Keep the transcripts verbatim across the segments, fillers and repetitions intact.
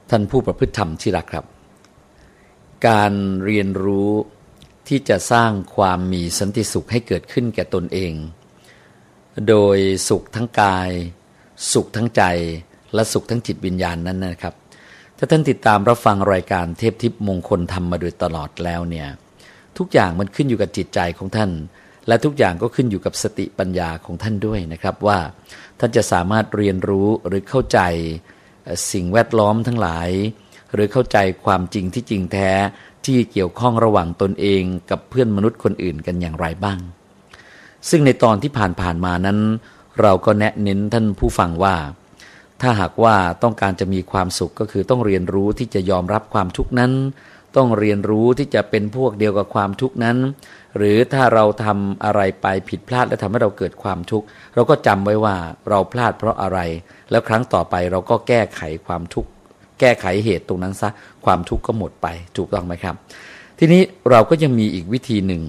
ท่านผู้ประพฤติธรรมที่รักครับการเรียนรู้ที่จะสร้างความมีสันติสุขให้เกิดขึ้นแก่ตนเองโดยสุขทั้งกายสุขทั้งใจและสุขทั้งจิตวิญญาณนั้นนะครับถ้าท่านติดตามรับฟังรายการเทพทิพย์มงคลธรรมมาโดยตลอดแล้วเนี่ยทุกอย่างมันขึ้นอยู่กับจิตใจของท่านและทุกอย่างก็ขึ้นอยู่กับสติปัญญาของท่านด้วยนะครับว่าท่านจะสามารถเรียนรู้หรือเข้าใจสิ่งแวดล้อมทั้งหลายหรือเข้าใจความจริงที่จริงแท้ที่เกี่ยวข้องระหว่างตนเองกับเพื่อนมนุษย์คนอื่นกันอย่างไรบ้างซึ่งในตอนที่ผ่านๆมานั้นเราก็แนะเน้นท่านผู้ฟังว่าถ้าหากว่าต้องการจะมีความสุขก็คือต้องเรียนรู้ที่จะยอมรับความทุกข์นั้นต้องเรียนรู้ที่จะเป็นพวกเดียวกับความทุกข์นั้นหรือถ้าเราทำอะไรไปผิดพลาดและทำให้เราเกิดความทุกข์เราก็จำไว้ว่าเราพลาดเพราะอะไรแล้วครั้งต่อไปเราก็แก้ไขความทุกข์แก้ไขเหตุตรงนั้นซะความทุกข์ก็หมดไปถูกต้องไหมครับทีนี้เราก็ยังมีอีกวิธีหนึ่ง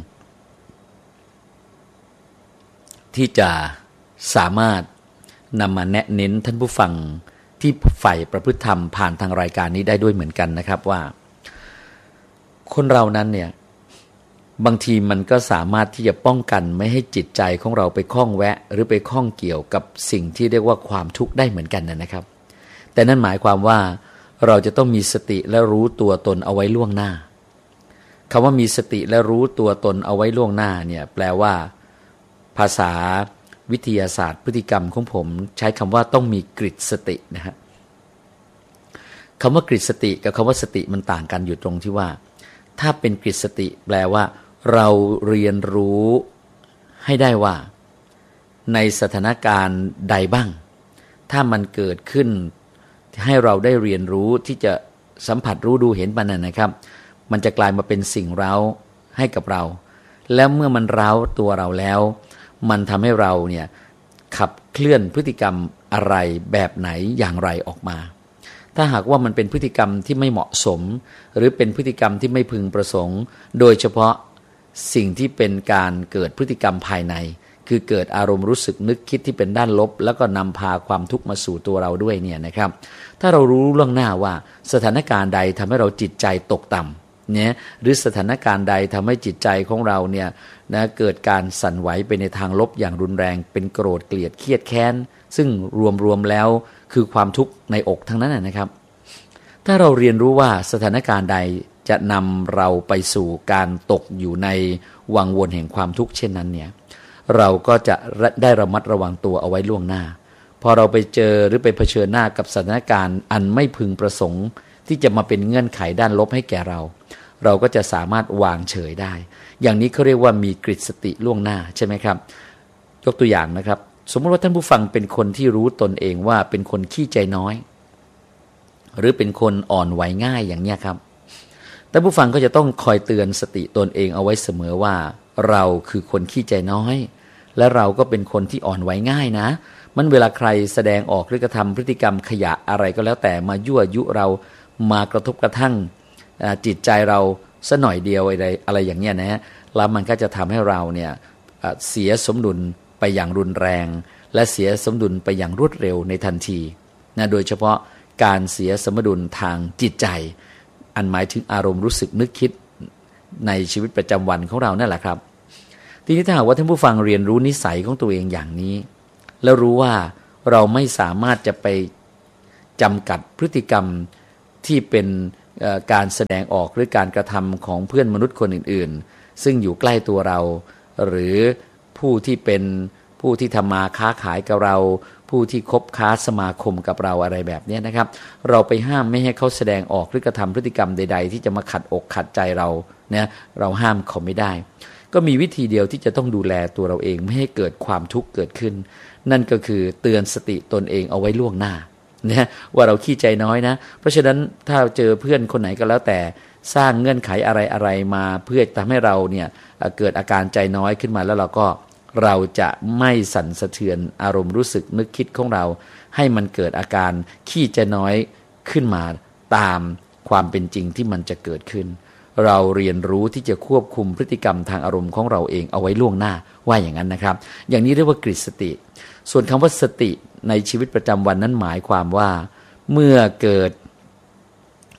ที่จะสามารถนำมาแนะเน้นท่านผู้ฟังที่ใฝ่ประพฤติธรรมผ่านทางรายการนี้ได้ด้วยเหมือนกันนะครับว่าคนเรานั้นเนี่ยบางทีมันก็สามารถที่จะป้องกันไม่ให้จิตใจของเราไปคล้องแวะหรือไปคล้องเกี่ยวกับสิ่งที่เรียกว่าความทุกข์ได้เหมือนกันนะครับแต่นั่นหมายความว่าเราจะต้องมีสติและรู้ตัวตนเอาไว้ล่วงหน้าคำว่ามีสติและรู้ตัวตนเอาไว้ล่วงหน้าเนี่ยแปลว่าภาษาวิทยาศาสตร์พฤติกรรมของผมใช้คำว่าต้องมีกฤตสตินะฮะคำว่ากฤตสติกับคำว่าสติมันต่างกันอยู่ตรงที่ว่าถ้าเป็นกฤตสติแปลว่าเราเรียนรู้ให้ได้ว่าในสถานการณ์ใดบ้างถ้ามันเกิดขึ้นให้เราได้เรียนรู้ที่จะสัมผัสรู้ดูเห็นมันนะครับมันจะกลายมาเป็นสิ่งเร้าให้กับเราแล้วเมื่อมันเร้าตัวเราแล้วมันทำให้เราเนี่ยขับเคลื่อนพฤติกรรมอะไรแบบไหนอย่างไรออกมาถ้าหากว่ามันเป็นพฤติกรรมที่ไม่เหมาะสมหรือเป็นพฤติกรรมที่ไม่พึงประสงค์โดยเฉพาะสิ่งที่เป็นการเกิดพฤติกรรมภายในคือเกิดอารมณ์รู้สึกนึกคิดที่เป็นด้านลบแล้วก็นำพาความทุกข์มาสู่ตัวเราด้วยเนี่ยนะครับถ้าเรารู้ล่วงหน้าว่าสถานการณ์ใดทำให้เราจิตใจตกต่ำเนี่ยหรือสถานการณ์ใดทำให้จิตใจของเราเนี่ยนะเกิดการสั่นไหวไปในทางลบอย่างรุนแรงเป็นโกรธเกลียดเครียดแค้นซึ่งรวมๆแล้วคือความทุกข์ในอกทั้งนั้นนะครับถ้าเราเรียนรู้ว่าสถานการณ์ใดจะนำเราไปสู่การตกอยู่ในวังวนแห่งความทุกข์เช่นนั้นเนี่ยเราก็จะได้ระมัดระวังตัวเอาไว้ล่วงหน้าพอเราไปเจอหรือไปเผชิญหน้ากับสถานการณ์อันไม่พึงประสงค์ที่จะมาเป็นเงื่อนไขด้านลบให้แก่เราเราก็จะสามารถวางเฉยได้อย่างนี้เขาเรียกว่ามีกฤตสติล่วงหน้าใช่ไหมครับยกตัวอย่างนะครับสมมติว่าท่านผู้ฟังเป็นคนที่รู้ตนเองว่าเป็นคนขี้ใจน้อยหรือเป็นคนอ่อนไหวง่ายอย่างนี้ครับท่านผู้ฟังก็จะต้องคอยเตือนสติตนเองเอาไว้เสมอว่าเราคือคนขี้ใจน้อยและเราก็เป็นคนที่อ่อนไหวง่ายนะมันเวลาใครแสดงออกหรือกระทำพฤติกรรมขยะอะไรก็แล้วแต่มายั่วยุเรามากระทบกระทั่งจิตใจเราสักหน่อยเดียวอะไรอะไรอย่างเงี้ยนะฮะแล้วมันก็จะทำให้เราเนี่ยเสียสมดุลไปอย่างรุนแรงและเสียสมดุลไปอย่างรวดเร็วในทันทีนะโดยเฉพาะการเสียสมดุลทางจิตใจอันหมายถึงอารมณ์รู้สึกนึกคิดในชีวิตประจำวันของเรานั่นแหละครับทีนี้ถ้าหากว่าท่านผู้ฟังเรียนรู้นิสัยของตัวเองอย่างนี้แล้วรู้ว่าเราไม่สามารถจะไปจำกัดพฤติกรรมที่เป็นการแสดงออกหรือการกระทำของเพื่อนมนุษย์คนอื่นๆซึ่งอยู่ใกล้ตัวเราหรือผู้ที่เป็นผู้ที่ทำมาค้าขายกับเราผู้ที่คบค้าสมาคมกับเราอะไรแบบนี้นะครับเราไปห้ามไม่ให้เขาแสดงออกหรือกระทำพฤติกรรมใดๆที่จะมาขัดอกขัดใจเราเนี่ยเราห้ามเขาไม่ได้ก็มีวิธีเดียวที่จะต้องดูแลตัวเราเองไม่ให้เกิดความทุกข์เกิดขึ้นนั่นก็คือเตือนสติตนเองเอาไว้ล่วงหน้าเนี่ยว่าเราขี้ใจน้อยนะเพราะฉะนั้นถ้าเจอเพื่อนคนไหนก็แล้วแต่สร้างเงื่อนไขอะไรๆมาเพื่อทำให้เราเนี่ยเกิดอาการใจน้อยขึ้นมาแล้วเราก็เราจะไม่สั่นสะเทือนอารมณ์รู้สึกนึกคิดของเราให้มันเกิดอาการขี้ใจน้อยขึ้นมาตามความเป็นจริงที่มันจะเกิดขึ้นเราเรียนรู้ที่จะควบคุมพฤติกรรมทางอารมณ์ของเราเองเอาไว้ล่วงหน้าว่าอย่างนั้นนะครับอย่างนี้เรียกว่ากฤตสติส่วนคำว่าสติในชีวิตประจำวันนั้นหมายความว่าเมื่อเกิด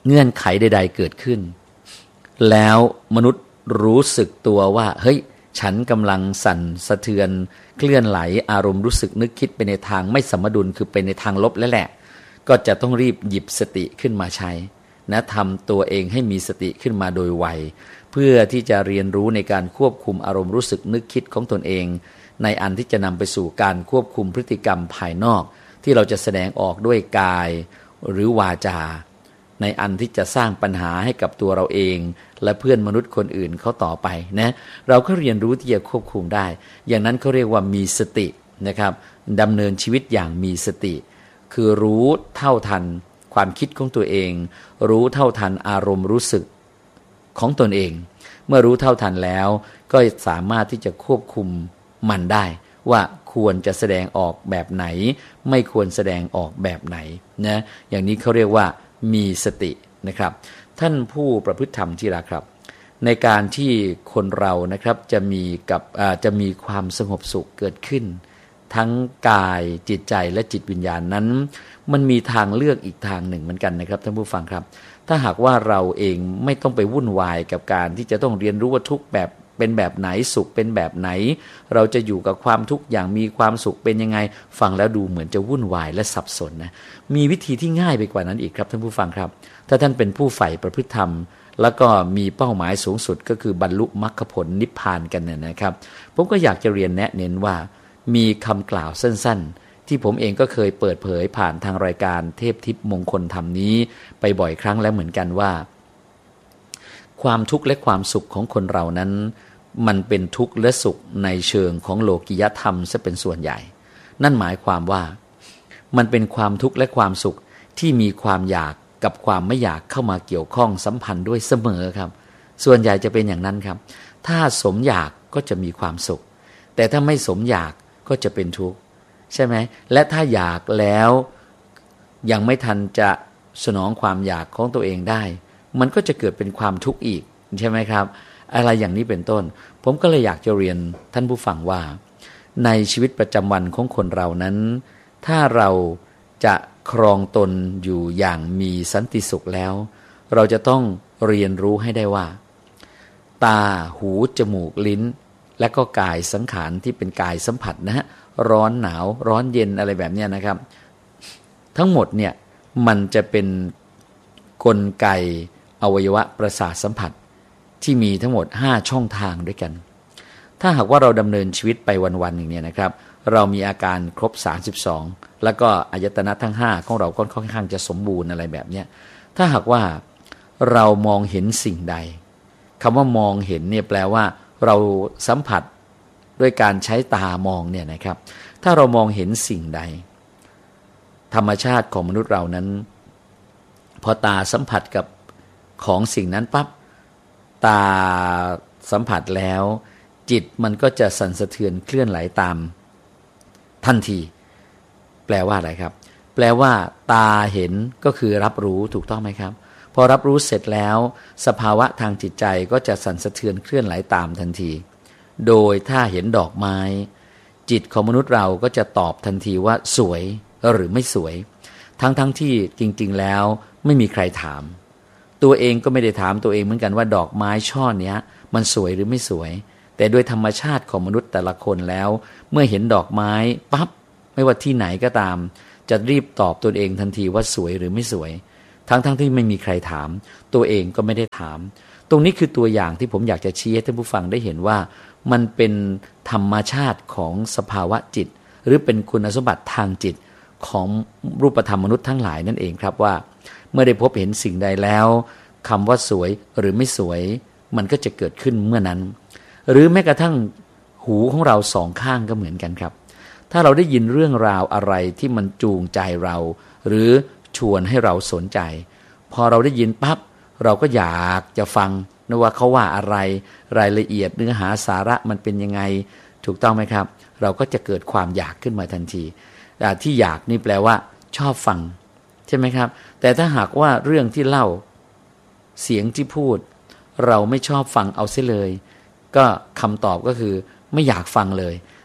เงื่อนไขใดๆเกิดขึ้นแล้วมนุษย์รู้สึกตัวว่าเฮ้ยฉันกำลังสั่นสะเทือนเคลื่อนไหลอารมณ์รู้สึกนึกคิดไปในทางไม่สมดุลคือไปในทางลบแล้วแหละก็จะต้องรีบหยิบสติขึ้นมาใช้นะทำตัวเองให้มีสติขึ้นมาโดยไวเพื่อที่จะเรียนรู้ในการควบคุมอารมณ์รู้สึกนึกคิดของตนเองในอันที่จะนำไปสู่การควบคุมพฤติกรรมภายนอกที่เราจะแสดงออกด้วยกายหรือวาจาในอันที่จะสร้างปัญหาให้กับตัวเราเองและเพื่อนมนุษย์คนอื่นเขาต่อไปนะเราก็เรียนรู้ที่จะควบคุมได้อย่างนั้นเขาเรียกว่ามีสตินะครับดำเนินชีวิตอย่างมีสติคือรู้เท่าทันความคิดของตัวเองรู้เท่าทันอารมณ์รู้สึกของตนเองเมื่อรู้เท่าทันแล้วก็สามารถที่จะควบคุมมันได้ว่าควรจะแสดงออกแบบไหนไม่ควรแสดงออกแบบไหนนะอย่างนี้เขาเรียกว่ามีสตินะครับท่านผู้ประพฤติธรรมที่รักครับในการที่คนเรานะครับจะมีกับจะมีความสงบสุขเกิดขึ้นทั้งกายจิตใจและจิตวิญญาณนั้นมันมีทางเลือกอีกทางหนึ่งเหมือนกันนะครับท่านผู้ฟังครับถ้าหากว่าเราเองไม่ต้องไปวุ่นวายกับการที่จะต้องเรียนรู้ว่าทุกแบบเป็นแบบไหนสุขเป็นแบบไหนเราจะอยู่กับความทุกข์อย่างมีความสุขเป็นยังไงฟังแล้วดูเหมือนจะวุ่นวายและสับสนนะมีวิธีที่ง่ายไปกว่านั้นอีกครับท่านผู้ฟังครับถ้าท่านเป็นผู้ใฝ่ประพฤติธรรมแล้วก็มีเป้าหมายสูงสุดก็คือบรรลุมรรคผลนิพพานกันเนี่ยนะครับผมก็อยากจะเรียนแนะเน้นว่ามีคำกล่าวสั้นๆที่ผมเองก็เคยเปิดเผยผ่านทางรายการเทพทิพย์มงคลธรรมนี้ไปบ่อยครั้งแล้วเหมือนกันว่าความทุกข์และความสุขของคนเรานั้นมันเป็นทุกข์และสุขในเชิงของโลกิยธรรมซะเป็นส่วนใหญ่นั่นหมายความว่ามันเป็นความทุกข์และความสุขที่มีความอยากกับความไม่อยากเข้ามาเกี่ยวข้องสัมพันธ์ด้วยเสมอครับส่วนใหญ่จะเป็นอย่างนั้นครับถ้าสมอยากก็จะมีความสุขแต่ถ้าไม่สมอยากก็จะเป็นทุกข์ใช่ไหมและถ้าอยากแล้วยังไม่ทันจะสนองความอยากของตัวเองได้มันก็จะเกิดเป็นความทุกข์อีกใช่ไหมครับอะไรอย่างนี้เป็นต้นผมก็เลยอยากจะเรียนท่านผู้ฟังว่าในชีวิตประจำวันของคนเรานั้นถ้าเราจะครองตนอยู่อย่างมีสันติสุขแล้วเราจะต้องเรียนรู้ให้ได้ว่าตาหูจมูกลิ้นและก็กายสังขารที่เป็นกายสัมผัสนะฮะร้อนหนาวร้อนเย็นอะไรแบบนี้นะครับทั้งหมดเนี่ยมันจะเป็นกลไกอวัยวะประสาทสัมผัสที่มีทั้งหมดห้าช่องทางด้วยกันถ้าหากว่าเราดำเนินชีวิตไปวันๆอย่างนี้นะครับเรามีอาการครบสามสิบสองแล้วก็อายตนะทั้งห้าของเราค่อนข้างจะสมบูรณ์อะไรแบบนี้ถ้าหากว่าเรามองเห็นสิ่งใดคำว่ามองเห็นเนี่ยแปลว่าเราสัมผัสด้วยการใช้ตามองเนี่ยนะครับถ้าเรามองเห็นสิ่งใดธรรมชาติของมนุษย์เรานั้นพอตาสัมผัสกับของสิ่งนั้นปั๊บตาสัมผัสแล้วจิตมันก็จะสั่นสะเทือนเคลื่อนไหลตามทันทีแปลว่าอะไรครับแปลว่าตาเห็นก็คือรับรู้ถูกต้องไหมครับพอรับรู้เสร็จแล้วสภาวะทางจิตใจก็จะสั่นสะเทือนเคลื่อนไหลตามทันทีโดยถ้าเห็นดอกไม้จิตของมนุษย์เราก็จะตอบทันทีว่าสวยหรือไม่สวยทั้งๆ ท, ที่จริงๆแล้วไม่มีใครถามตัวเองก็ไม่ได้ถามตัวเองเหมือนกันว่าดอกไม้ช่อเนี้ยมันสวยหรือไม่สวยแต่โดยธรรมชาติของมนุษย์แต่ละคนแล้วเมื่อเห็นดอกไม้ปั๊บไม่ว่าที่ไหนก็ตามจะรีบตอบตัวเองทันทีว่าสวยหรือไม่สวยทั้งๆ ท, ที่ไม่มีใครถามตัวเองก็ไม่ได้ถามตรงนี้คือตัวอย่างที่ผมอยากจะชี้ให้ท่านผู้ฟังได้เห็นว่ามันเป็นธรรมชาติของสภาวะจิตหรือเป็นคุณสมบัติทางจิตของรูปธรรมมนุษย์ทั้งหลายนั่นเองครับว่าเมื่อได้พบเห็นสิ่งใดแล้วคำว่าสวยหรือไม่สวยมันก็จะเกิดขึ้นเมื่อนั้นหรือแม้กระทั่งหูของเราสองข้างก็เหมือนกันครับถ้าเราได้ยินเรื่องราวอะไรที่มันจูงใจเราหรือชวนให้เราสนใจพอเราได้ยินปั๊บเราก็อยากจะฟังนะว่าเขาว่าอะไรรายละเอียดเนื้อหาสาระมันเป็นยังไงถูกต้องไหมครับเราก็จะเกิดความอยากขึ้นมาทันทีที่อยากนี่แปลว่าชอบฟังใช่ไหมครับแต่ถ้าหากว่าเรื่องที่เล่าเสียงที่พูดเราไม่ชอบฟังเอาเสียเลยก็คำตอบก็คือไม่อยากฟังเลย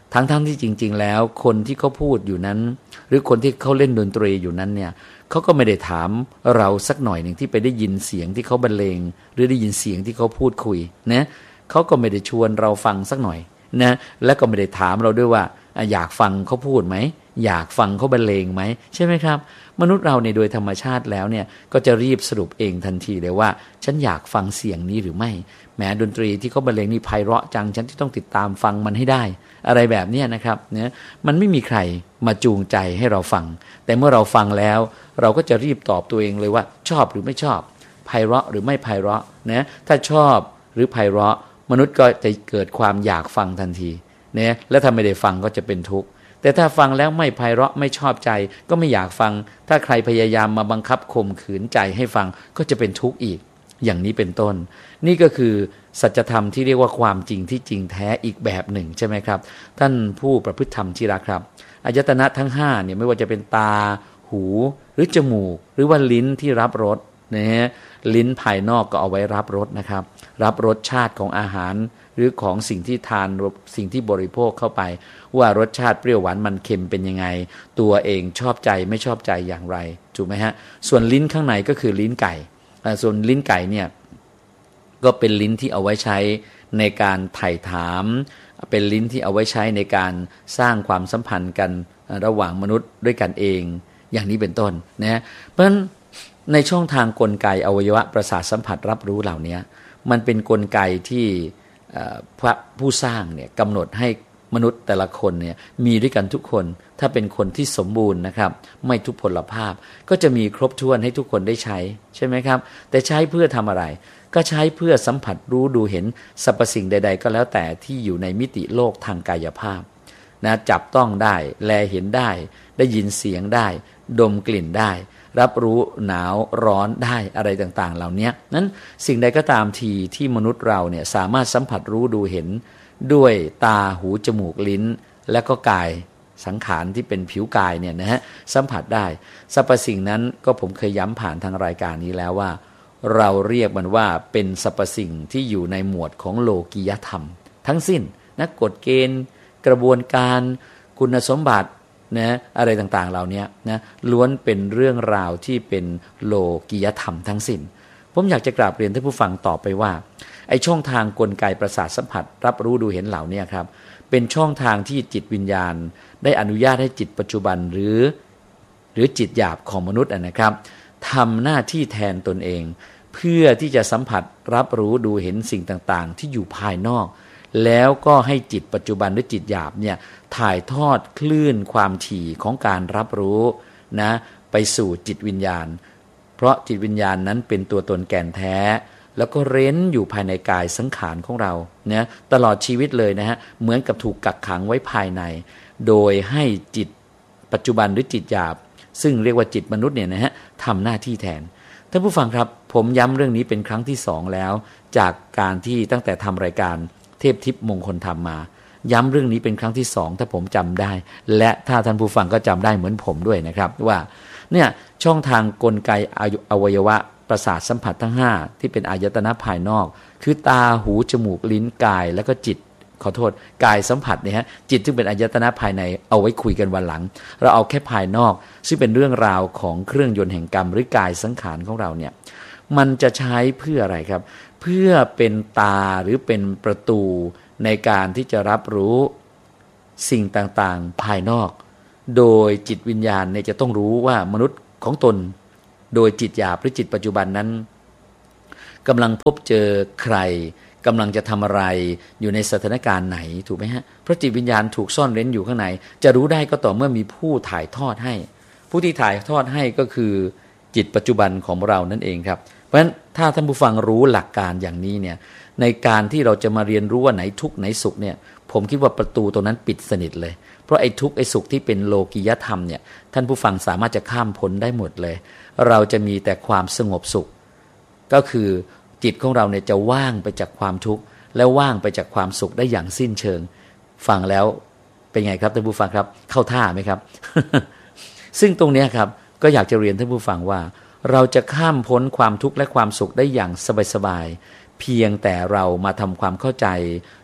ทั้งๆ ทที่จริงๆแล้วคนที่เขาพูดอยู่นั้นหรือคนที่เขาเล่นดนตรีอยู่นั้นเนี่ยเขาก็ไม่ได้ถามเราสักหน่อยหนึ่งที่ไปได้ยินเสียงที่เขาบรรเลงหรือได้ยินเสียงที่เขาพูดคุยนะเขาก็ไม่ได้ชวนเราฟังสักหน่อยนะและก็ไม่ได้ถามเราด้วยว่าอยากฟังเขาพูดไหมอยากฟังเขาบรรเลงไหมใช่ไหมครับมนุษย์เราในโดยธรรมชาติแล้วเนี่ยก็จะรีบสรุปเองทันทีเลยว่าฉันอยากฟังเสียงนี้หรือไม่แม้ดนตรีที่เขาบรรเลงนี่ไพเราะจังฉันที่ต้องติดตามฟังมันให้ได้อะไรแบบนี้นะครับเนี่ยมันไม่มีใครมาจูงใจให้เราฟังแต่เมื่อเราฟังแล้วเราก็จะรีบตอบตัวเองเลยว่าชอบหรือไม่ชอบไพเราะหรือไม่ไพเราะนะถ้าชอบหรือไพเราะมนุษย์ก็จะเกิดความอยากฟังทันทีเนี่ยและถ้าไม่ได้ฟังก็จะเป็นทุกข์แต่ถ้าฟังแล้วไม่ไพเราะไม่ชอบใจก็ไม่อยากฟังถ้าใครพยายามมาบังคับข่มขืนใจให้ฟังก็จะเป็นทุกข์อีกอย่างนี้เป็นต้นนี่ก็คือสัจธรรมที่เรียกว่าความจริงที่จริงแท้อีกแบบหนึ่งใช่ไหมครับท่านผู้ประพฤติธรรมที่รักครับอายตนะทั้งห้าเนี่ยไม่ว่าจะเป็นตาหูหรือจมูกหรือว่าลิ้นที่รับรสนะฮะลิ้นภายนอกก็เอาไว้รับรสนะครับรับรสชาติของอาหารหรือของสิ่งที่ทานสิ่งที่บริโภคเข้าไปว่ารสชาติเปรี้ยวหวานมันเค็มเป็นยังไงตัวเองชอบใจไม่ชอบใจอย่างไรถูกไหมฮะส่วนลิ้นข้างในก็คือลิ้นไก่ส่วนลิ้นไก่เนี่ยก็เป็นลิ้นที่เอาไว้ใช้ในการไถ่ถามเป็นลิ้นที่เอาไว้ใช้ในการสร้างความสัมพันธ์กันระหว่างมนุษย์ด้วยกันเองอย่างนี้เป็นต้นนะเพราะฉะนั้นในช่องทางกลไกอวัยวะประสาทสัมผัสรับรู้เหล่านี้มันเป็นกลไกที่พระผู้สร้างเนี่ยกำหนดให้มนุษย์แต่ละคนเนี่ยมีด้วยกันทุกคนถ้าเป็นคนที่สมบูรณ์นะครับไม่ทุพพลภาพก็จะมีครบถ้วนให้ทุกคนได้ใช้ใช่ไหมครับแต่ใช้เพื่อทำอะไรก็ใช้เพื่อสัมผัสรู้ดูเห็นสรรพสิ่งใดๆก็แล้วแต่ที่อยู่ในมิติโลกทางกายภาพนะจับต้องได้แลเห็นได้ได้ยินเสียงได้ดมกลิ่นได้รับรู้หนาวร้อนได้อะไรต่างๆเหล่านี้นั้นสิ่งใดก็ตามทีที่มนุษย์เราเนี่ยสามารถสัมผัสรู้ดูเห็นด้วยตาหูจมูกลิ้นและก็กายสังขารที่เป็นผิวกายเนี่ยนะฮะสัมผัสได้สรรพสิ่งนั้นก็ผมเคยย้ำผ่านทางรายการนี้แล้วว่าเราเรียกมันว่าเป็นสรรพสิ่งที่อยู่ในหมวดของโลกียธรรมทั้งสิ้นนะกฎเกณฑ์กระบวนการคุณสมบัตินะอะไรต่างๆเหล่านี้นะล้วนเป็นเรื่องราวที่เป็นโลกียธรรมทั้งสิ้นผมอยากจะกราบเรียนท่านผู้ฟังต่อไปว่าไอ้ช่องทางกลไกประสาทสัมผัสรับรู้ดูเห็นเหล่านี้ครับเป็นช่องทางที่จิตวิญญาณได้อนุญาตให้จิตปัจจุบันหรือหรือจิตหยาบของมนุษย์นะครับทำหน้าที่แทนตนเองเพื่อที่จะสัมผัสรับรู้ดูเห็นสิ่งต่างๆที่อยู่ภายนอกแล้วก็ให้จิตปัจจุบันหรือจิตหยาบเนี่ยถ่ายทอดคลื่นความถี่ของการรับรู้นะไปสู่จิตวิญญาณเพราะจิตวิญญาณนั้นเป็นตัวตนแก่นแท้แล้วก็เร้นอยู่ภายในกายสังขารของเราเนี่ยตลอดชีวิตเลยนะฮะเหมือนกับถูกกักขังไว้ภายในโดยให้จิตปัจจุบันหรือจิตหยาบซึ่งเรียกว่าจิตมนุษย์เนี่ยนะฮะทำหน้าที่แทนท่านผู้ฟังครับผมย้ำเรื่องนี้เป็นครั้งที่สองแล้วจากการที่ตั้งแต่ทำรายการเทพทิพย์มงคลธรรมมาย้ำเรื่องนี้เป็นครั้งที่สองถ้าผมจำได้และถ้าท่านผู้ฟังก็จำได้เหมือนผมด้วยนะครับว่าเนี่ยช่องทางกลไกอวัยวะประสาทสัมผัสทั้งห้าที่เป็นอายตนะภายนอกคือตาหูจมูกลิ้นกายแล้วก็จิตขอโทษกายสัมผัสเนี่ยฮะจิตซึ่งเป็นอายตนะภายในเอาไว้คุยกันวันหลังเราเอาแค่ภายนอกซึ่งเป็นเรื่องราวของเครื่องยนต์แห่งกรรมหรือกายสังขารของเราเนี่ยมันจะใช้เพื่ออะไรครับเพื่อเป็นตาหรือเป็นประตูในการที่จะรับรู้สิ่งต่างๆภายนอกโดยจิตวิญญาณเนี่ยจะต้องรู้ว่ามนุษย์ของตนโดยจิตหยาบหรือจิตปัจจุบันนั้นกำลังพบเจอใครกำลังจะทำอะไรอยู่ในสถานการณ์ไหนถูกไหมฮะเพราะจิตวิญญาณถูกซ่อนเร้นอยู่ข้างในจะรู้ได้ก็ต่อเมื่อมีผู้ถ่ายทอดให้ผู้ที่ถ่ายทอดให้ก็คือจิตปัจจุบันของเรานั่นเองครับเพราะฉะนั้นถ้าท่านผู้ฟังรู้หลักการอย่างนี้เนี่ยในการที่เราจะมาเรียนรู้ว่าไหนทุกข์ไหนสุขเนี่ยผมคิดว่าประตูตรงนั้นปิดสนิทเลยเพราะไอ้ทุกข์ไอ้สุขที่เป็นโลกียธรรมเนี่ยท่านผู้ฟังสามารถจะข้ามพ้นได้หมดเลยเราจะมีแต่ความสงบสุขก็คือจิตของเราเนี่ยจะว่างไปจากความทุกข์และว่างไปจากความสุขได้อย่างสิ้นเชิงฟังแล้วเป็นไงครับท่านผู้ฟังครับเข้าท่าไหมครับ ซึ่งตรงนี้ครับก็อยากจะเรียนท่านผู้ฟังว่าเราจะข้ามพ้นความทุกข์และความสุขได้อย่างสบายๆเพียงแต่เรามาทำความเข้าใจ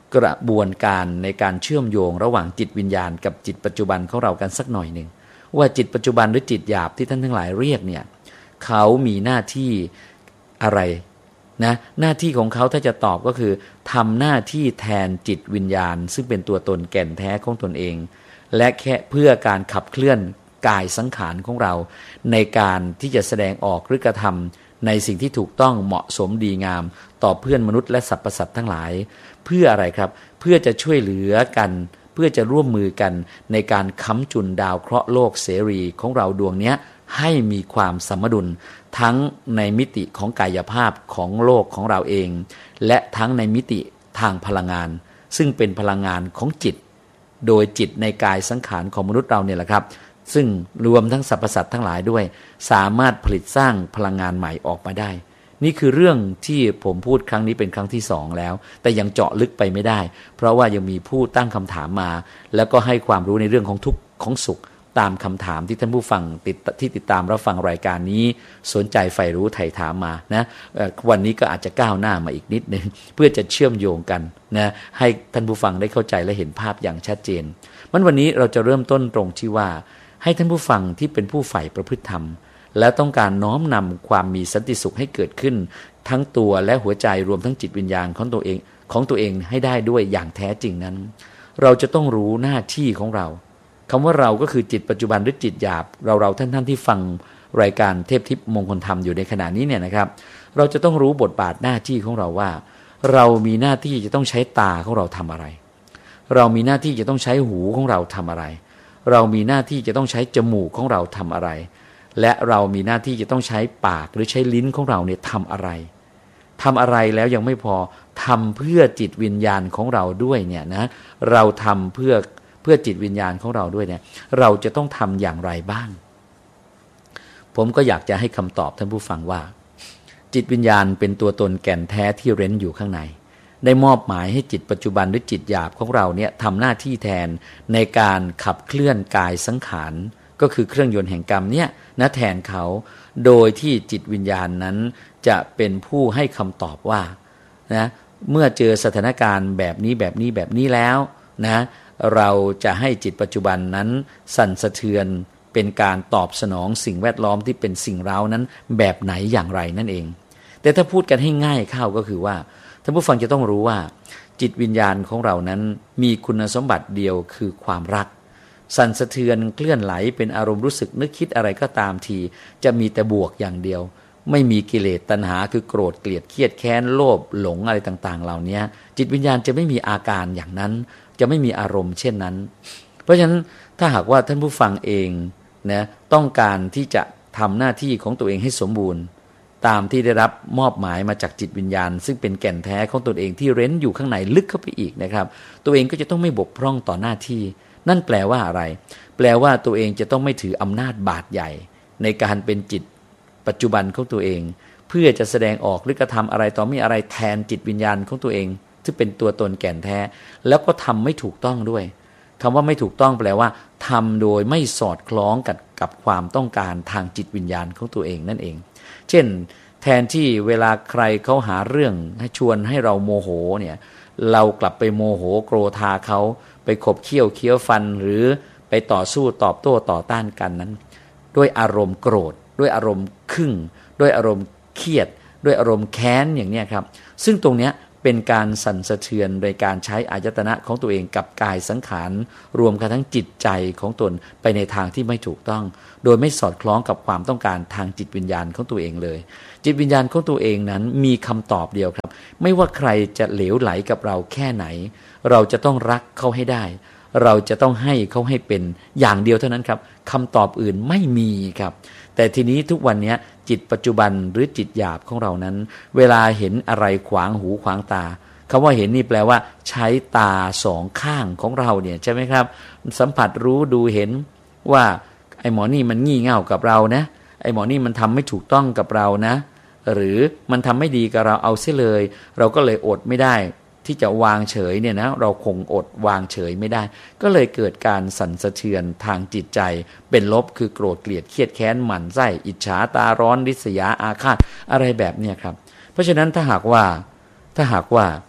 กระบวนการในการเชื่อมโยงระหว่างจิตวิญญาณกับจิตปัจจุบันของเรากันสักหน่อยหนึ่งว่าจิตปัจจุบันหรือจิตหยาบที่ท่านทั้งหลายเรียกเนี่ยเขามีหน้าที่อะไรนะหน้าที่ของเขาถ้าจะตอบก็คือทำหน้าที่แทนจิตวิญญาณซึ่งเป็นตัวตนแก่นแท้ของตนเองและแค่เพื่อการขับเคลื่อนกายสังขารของเราในการที่จะแสดงออกหรือกระทำในสิ่งที่ถูกต้องเหมาะสมดีงามต่อเพื่อนมนุษย์และสรรพสัตว์ทั้งหลายเพื่ออะไรครับเพื่อจะช่วยเหลือกันเพื่อจะร่วมมือกันในการค้ำจุนดาวเคราะห์โลกเสรีของเราดวงนี้ให้มีความสมดุลทั้งในมิติของกายภาพของโลกของเราเองและทั้งในมิติทางพลังงานซึ่งเป็นพลังงานของจิตโดยจิตในกายสังขารของมนุษย์เราเนี่ยแหละครับซึ่งรวมทั้งสรรพสัตว์ทั้งหลายด้วยสามารถผลิตสร้างพลังงานใหม่ออกมาได้นี่คือเรื่องที่ผมพูดครั้งนี้เป็นครั้งที่สองแล้วแต่ยังเจาะลึกไปไม่ได้เพราะว่ายังมีผู้ตั้งคำถามมาแล้วก็ให้ความรู้ในเรื่องของทุกข์ของสุขตามคำถามที่ท่านผู้ฟังติดที่ติดตามรับฟังรายการนี้สนใจใฝ่รู้ไถ่ถามมานะวันนี้ก็อาจจะก้าวหน้ามาอีกนิดนึงเพื่อจะเชื่อมโยงกันนะให้ท่านผู้ฟังได้เข้าใจและเห็นภาพอย่างชัดเจนมันวันนี้เราจะเริ่มต้นตรงที่ว่าให้ท่านผู้ฟังที่เป็นผู้ใฝ่ประพฤติธรรมและต้องการน้อมนำความมีสันติสุขให้เกิดขึ้นทั้งตัวและหัวใจรวมทั้งจิตวิญญาณของตัวเองของตัวเองให้ได้ด้วยอย่างแท้จริงนั้นเราจะต้องรู้หน้าที่ของเราคำว่าเราก็คือจิตปัจจุบันหรือจิตหยาบเราเราท่านท่านที่ฟังรายการเทพทิพย์มงคลธรรมอยู่ในขณะนี้เนี่ยนะครับเราจะต้องรู้บทบาทหน้าที่ของเราว่าเรามีหน้าที่จะต้องใช้ตาของเราทำอะไรเรามีหน้าที่จะต้องใช้หูของเราทำอะไรเรามีหน้าที่จะต้องใช้จมูกของเราทำอะไรและเรามีหน้าที่จะต้องใช้ปากหรือใช้ลิ้นของเราเนี่ยทำอะไรทำอะไรแล้วยังไม่พอทำเพื่อจิตวิญญาณของเราด้วยเนี่ยนะเราทำเพื่อเพื่อจิตวิญญาณของเราด้วยเนี่ยเราจะต้องทำอย่างไรบ้างผมก็อยากจะให้คำตอบท่านผู้ฟังว่าจิตวิญญาณเป็นตัวตนแก่นแท้ที่เร้นอยู่ข้างในได้มอบหมายให้จิตปัจจุบันหรือจิตหยาบของเราเนี่ยทำหน้าที่แทนในการขับเคลื่อนกายสังขารก็คือเครื่องยนต์แห่งกรรมเนี่ยนะแทนเขาโดยที่จิตวิญญาณนั้นจะเป็นผู้ให้คำตอบว่านะเมื่อเจอสถานการณ์แบบนี้แบบนี้แบบนี้แล้วนะเราจะให้จิตปัจจุบันนั้นสั่นสะเทือนเป็นการตอบสนองสิ่งแวดล้อมที่เป็นสิ่งเร้านั้นแบบไหนอย่างไรนั่นเองแต่ถ้าพูดกันให้ง่ายเข้าก็คือว่าท่านผู้ฟังจะต้องรู้ว่าจิตวิญญาณของเรานั้นมีคุณสมบัติเดียวคือความรักสั่นสะเทือนเคลื่อนไหลเป็นอารมณ์รู้สึกนึกคิดอะไรก็ตามทีจะมีแต่บวกอย่างเดียวไม่มีกิเลสตัณหาคือโกรธเกลียดเครียดแค้นโลภหลงอะไรต่างๆเหล่านี้จิตวิญญาณจะไม่มีอาการอย่างนั้นจะไม่มีอารมณ์เช่นนั้นเพราะฉะนั้นถ้าหากว่าท่านผู้ฟังเองนะต้องการที่จะทำหน้าที่ของตัวเองให้สมบูรณ์ตามที่ได้รับมอบหมายมาจากจิตวิญญาณซึ่งเป็นแก่นแท้ของตนเองที่เร้นอยู่ข้างในลึกเข้าไปอีกนะครับตัวเองก็จะต้องไม่บกพร่องต่อหน้าที่นั่นแปลว่าอะไรแปลว่าตัวเองจะต้องไม่ถืออำนาจบาดใหญ่ในการเป็นจิตปัจจุบันของตัวเองเพื่อจะแสดงออกหรือกระทำอะไรต่อไม่อะไรแทนจิตวิญญาณของตัวเองที่เป็นตัวตนแก่นแท้แล้วก็ทำไม่ถูกต้องด้วยคำว่าไม่ถูกต้องแปลว่าทำโดยไม่สอดคล้องกับกับความต้องการทางจิตวิญญาณของตัวเองนั่นเองเช่นแทนที่เวลาใครเขาหาเรื่องให้ชวนให้เราโมโหเนี่ยเรากลับไปโมโหโกรธาเขาไปขบเคี้ยวเคี้ยวฟันหรือไปต่อสู้ตอบโต้ต่อต้านกันนั้นด้วยอารมณ์โกรธด้วยอารมณ์ขึ่งด้วยอารมณ์เครียดด้วยอารมณ์แค้นอย่างนี้ครับซึ่งตรงเนี้ยเป็นการสั่นสะเทือนโดยการใช้อายตนะของตัวเองกับกายสังขารรวมกันทั้งจิตใจของตนไปในทางที่ไม่ถูกต้องโดยไม่สอดคล้องกับความต้องการทางจิตวิญญาณของตัวเองเลยจิตวิญญาณของตัวเองนั้นมีคำตอบเดียวครับไม่ว่าใครจะเหลวไหลกับเราแค่ไหนเราจะต้องรักเขาให้ได้เราจะต้องให้เขาให้เป็นอย่างเดียวเท่านั้นครับคำตอบอื่นไม่มีครับแต่ทีนี้ทุกวันนี้จิตปัจจุบันหรือจิตหยาบของเรานั้นเวลาเห็นอะไรขวางหูขวางตาคำว่าเห็นนี่แปลว่าใช้ตาสองข้างของเราเนี่ยใช่ไหมครับสัมผัสรู้ดูเห็นว่าไอ้หมอนี่มันงี่เง่ากับเรานะไอ้หมอนี่มันทำไม่ถูกต้องกับเรานะหรือมันทำไม่ดีกับเราเอาเสียเลยเราก็เลยอดไม่ได้ที่จะวางเฉยเนี่ยนะเราคงอดวางเฉยไม่ได้ก็เลยเกิดการสั่นสะเทือนทางจิตใจเป็นลบคือโกรธเกลียดเครียดแค้นหมั่นไส้อิจฉาตาร้อนริษยาอาฆาตอะไรแบบเนี้ยครับเพราะฉะนั้นถ้าหากว่าถ้าหากว่า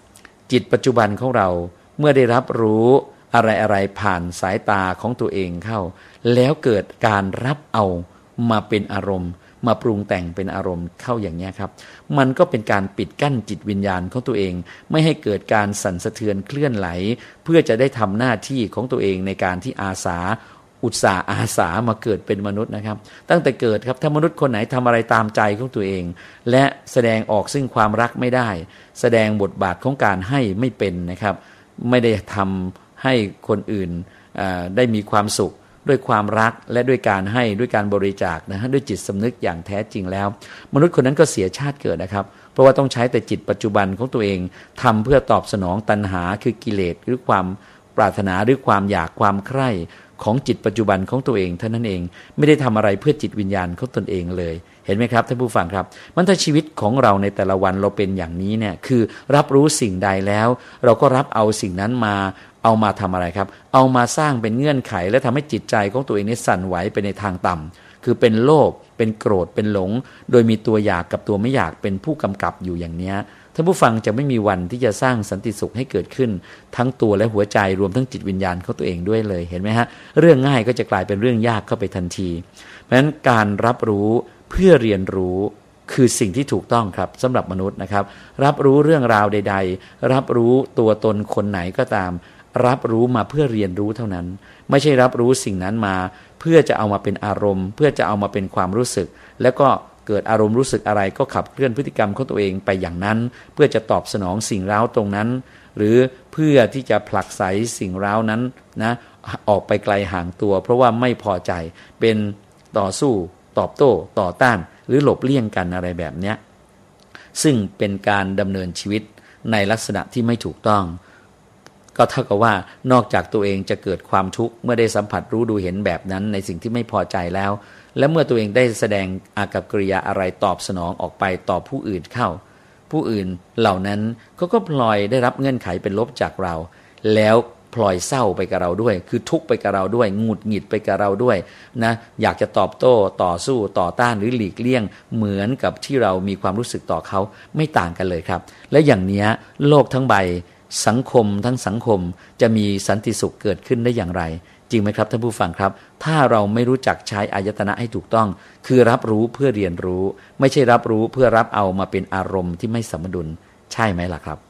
จิตปัจจุบันของเราเมื่อได้รับรู้อะไรๆผ่านสายตาของตัวเองเข้าแล้วเกิดการรับเอามาเป็นอารมณ์มาปรุงแต่งเป็นอารมณ์เข้าอย่างนี้ครับมันก็เป็นการปิดกั้นจิตวิญญาณของตัวเองไม่ให้เกิดการสั่นสะเทือนเคลื่อนไหลเพื่อจะได้ทำหน้าที่ของตัวเองในการที่อาสาอุตสาห์อาสามาเกิดเป็นมนุษย์นะครับตั้งแต่เกิดครับถ้ามนุษย์คนไหนทำอะไรตามใจของตัวเองและแสดงออกซึ่งความรักไม่ได้แสดงบทบาทของการให้ไม่เป็นนะครับไม่ได้ทำให้คนอื่นได้มีความสุขด้วยความรักและด้วยการให้ด้วยการบริจาคนะฮะด้วยจิตสำนึกอย่างแท้จริงแล้วมนุษย์คนนั้นก็เสียชาติเกิดนะครับเพราะว่าต้องใช้แต่จิตปัจจุบันของตัวเองทำเพื่อตอบสนองตัณหาคือกิเลสหรือความปรารถนาหรือความอยากความใคร่ของจิตปัจจุบันของตัวเองเท่านั้นเองไม่ได้ทำอะไรเพื่อจิตวิญญาณของตนเองเลยเห็นไหมครับท่านผู้ฟังครับมันถ้าชีวิตของเราในแต่ละวันเราเป็นอย่างนี้เนี่ยคือรับรู้สิ่งใดแล้วเราก็รับเอาสิ่งนั้นมาเอามาทำอะไรครับเอามาสร้างเป็นเงื่อนไขและทำให้จิตใจของตัวเองนี้สั่นไหวไปในทางต่ำคือเป็นโลภเป็นโกรธเป็นหลงโดยมีตัวอยากกับตัวไม่อยากเป็นผู้กำกับอยู่อย่างนี้ท่านผู้ฟังจะไม่มีวันที่จะสร้างสันติสุขให้เกิดขึ้นทั้งตัวและหัวใจรวมทั้งจิตวิญญาณของตัวเองด้วยเลยเห็นไหมฮะเรื่องง่ายก็จะกลายเป็นเรื่องยากเข้าไปทันทีเพราะฉะนั้นการรับรู้เพื่อเรียนรู้คือสิ่งที่ถูกต้องครับสำหรับมนุษย์นะครับรับรู้เรื่องราวใดๆรับรู้ตัวตนคนไหนก็ตามรับรู้มาเพื่อเรียนรู้เท่านั้นไม่ใช่รับรู้สิ่งนั้นมาเพื่อจะเอามาเป็นอารมณ์เพื่อจะเอามาเป็นความรู้สึกแล้วก็เกิดอารมณ์รู้สึกอะไรก็ขับเคลื่อนพฤติกรรมของตัวเองไปอย่างนั้นเพื่อจะตอบสนองสิ่งร้าวตรงนั้นหรือเพื่อที่จะผลักไสสิ่งร้าวนั้นนะออกไปไกลห่างตัวเพราะว่าไม่พอใจเป็นต่อสู้ตอบโต้ต่อต้านหรือหลบเลี่ยงกันอะไรแบบนี้ซึ่งเป็นการดำเนินชีวิตในลักษณะที่ไม่ถูกต้องก็เท่ากับว่านอกจากตัวเองจะเกิดความทุกข์เมื่อได้สัมผัสรู้ดูเห็นแบบนั้นในสิ่งที่ไม่พอใจแล้วและเมื่อตัวเองได้แสดงอากัปกิริยาอะไรตอบสนองออกไปต่อผู้อื่นเข้าผู้อื่นเหล่านั้นเขาก็พลอยได้รับเงื่อนไขเป็นลบจากเราแล้วพลอยเศร้าไปกับเราด้วยคือทุกข์ไปกับเราด้วยหงุดหงิดไปกับเราด้วยนะอยากจะตอบโต้ต่อสู้ต่อต้านหรือหลีกเลี่ยงเหมือนกับที่เรามีความรู้สึกต่อเขาไม่ต่างกันเลยครับและอย่างนี้โลกทั้งใบสังคมทั้งสังคมจะมีสันติสุขเกิดขึ้นได้อย่างไรจริงไหมครับท่านผู้ฟังครับถ้าเราไม่รู้จักใช้อายตนะให้ถูกต้องคือรับรู้เพื่อเรียนรู้ไม่ใช่รับรู้เพื่อรับเอามาเป็นอารมณ์ที่ไม่สมดุลใช่ไหมล่ะครับ